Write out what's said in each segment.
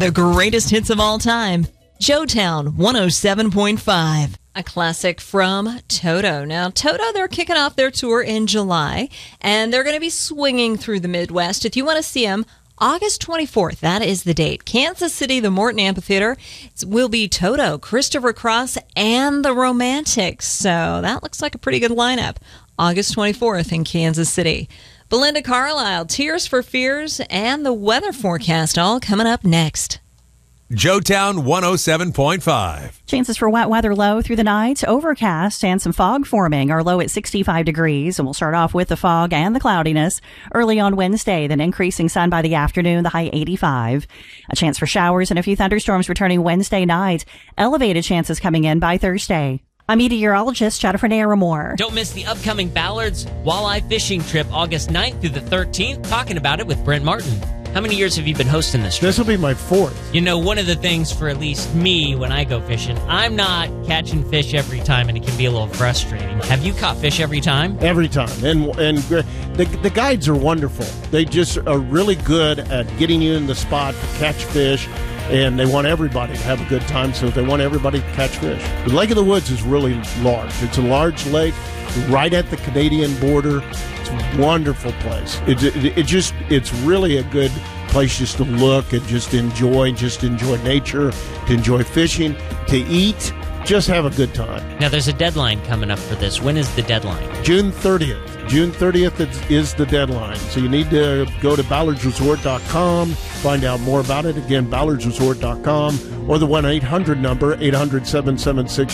The greatest hits of all time. Joetown 107.5. A classic from Toto. Now, Toto, they're kicking off their tour in July, and they're going to be swinging through the Midwest. If you want to see them, August 24th, that is the date. Kansas City, the Morton Amphitheater. It will be Toto, Christopher Cross, and the Romantics. So that looks like a pretty good lineup. August 24th in Kansas City. Belinda Carlisle, Tears for Fears, and the weather forecast all coming up next. Joetown 107.5. Chances for wet weather low through the night, overcast and some fog forming. Our low at 65 degrees, and we'll start off with the fog and the cloudiness early on Wednesday, then increasing sun by the afternoon, the high 85. A chance for showers and a few thunderstorms returning Wednesday night. Elevated chances coming in by Thursday. I'm meteorologist Jennifer Naramore. Don't miss the upcoming Ballards Walleye Fishing Trip August 9th through the 13th. Talking about it with Brent Martin. How many years have you been hosting this trip? This will be my fourth. You know, one of the things for at least me when I go fishing, I'm not catching fish every time, and it can be a little frustrating. Have you caught fish every time? Every time. And the guides are wonderful. They just are really good at getting you in the spot to catch fish, and they want everybody to have a good time, so they want everybody to catch fish. The Lake of the Woods is really large. It's a large lake right at the Canadian border. It's a wonderful place. It's really a good place just to look and just enjoy nature, to enjoy fishing, to eat, just have a good time. Now, there's a deadline coming up for this. When is the deadline? June 30th. June 30th is the deadline. So you need to go to ballardsresort.com, find out more about it. Again, ballardsresort.com, or the 1-800 number,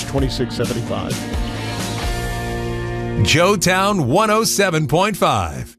800-776-2675. Joetown 107.5.